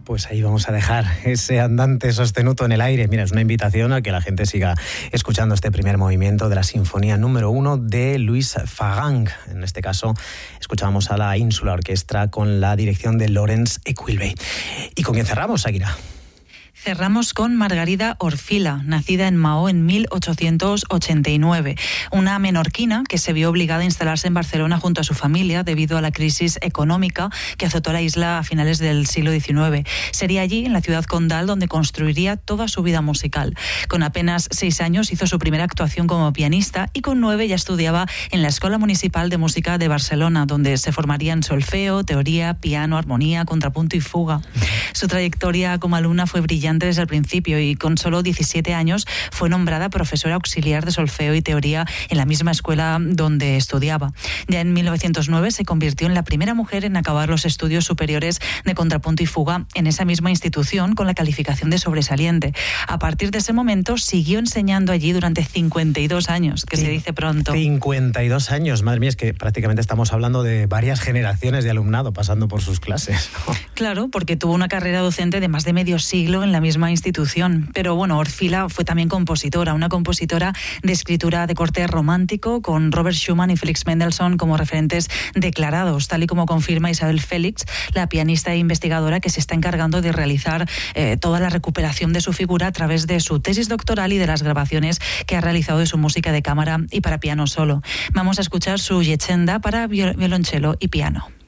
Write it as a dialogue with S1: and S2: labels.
S1: Pues ahí vamos a dejar ese andante sostenuto en el aire. Mira, es una invitación a que la gente siga escuchando este primer movimiento de la Sinfonía número 1 de Louis Farang. En este caso, escuchábamos a la Ínsula Orquestra con la dirección de Laurence Equilbey. ¿Y con quién cerramos, Akira?
S2: Cerramos con Margarida Orfila, nacida en Maó en 1889, una menorquina que se vio obligada a instalarse en Barcelona junto a su familia debido a la crisis económica que azotó la isla a finales del siglo XIX. Sería allí, en la ciudad condal, donde construiría toda su vida musical. Con apenas 6 años hizo su primera actuación como pianista y con 9 ya estudiaba en la Escuela Municipal de Música de Barcelona, donde se formaría en solfeo, teoría, piano, armonía, contrapunto y fuga. Su trayectoria como alumna fue brillante desde el principio y con solo 17 años fue nombrada profesora auxiliar de solfeo y teoría en la misma escuela donde estudiaba. Ya en 1909 se convirtió en la primera mujer en acabar los estudios superiores de contrapunto y fuga en esa misma institución con la calificación de sobresaliente. A partir de ese momento siguió enseñando allí durante 52 años, que se dice pronto.
S1: 52 años, madre mía, es que prácticamente estamos hablando de varias generaciones de alumnado pasando por sus clases.
S2: Claro, porque tuvo una carrera docente de más de medio siglo en la misma institución. Pero bueno, Orfila fue también compositora, una compositora de escritura de corte romántico, con Robert Schumann y Felix Mendelssohn como referentes declarados, tal y como confirma Isabel Félix, la pianista e investigadora que se está encargando de realizar toda la recuperación de su figura a través de su tesis doctoral y de las grabaciones que ha realizado de su música de cámara y para piano solo. Vamos a escuchar su Yechenda para violonchelo y piano.